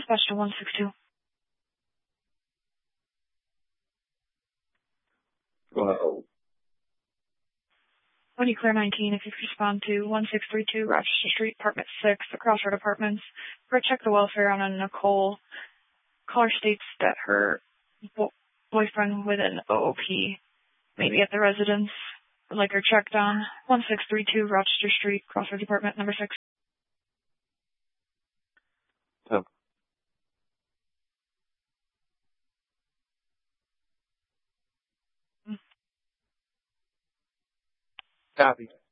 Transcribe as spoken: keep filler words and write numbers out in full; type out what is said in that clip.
dispatch to one six two. Wow. When you clear nineteen, if you could respond to one six three two Rochester Street, apartment six, the Crossroad Apartments, for a check the welfare on a Nicole. Caller states that her bo- boyfriend with an O O P may be at the residence. Would like her checked on one six three two Rochester Street, Crossroads Apartment number six. Oh. Copy.